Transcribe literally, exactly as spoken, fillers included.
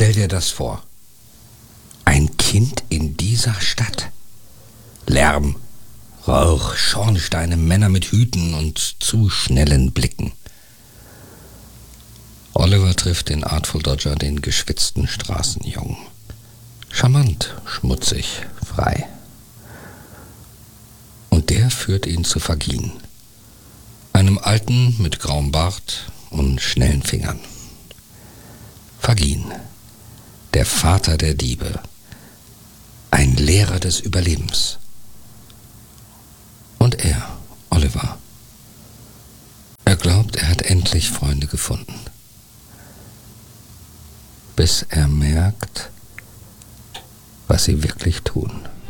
Stell dir das vor. Ein Kind in dieser Stadt. Lärm, Rauch, Schornsteine, Männer mit Hüten und zu schnellen Blicken. Oliver trifft den Artful Dodger, den geschwitzten Straßenjungen. Charmant, schmutzig, frei. Und der führt ihn zu Fagin, einem Alten mit grauem Bart und schnellen Fingern. Fagin, der Vater der Diebe, ein Lehrer des Überlebens. Und er, Oliver, er glaubt, er hat endlich Freunde gefunden. Bis er merkt, was sie wirklich tun.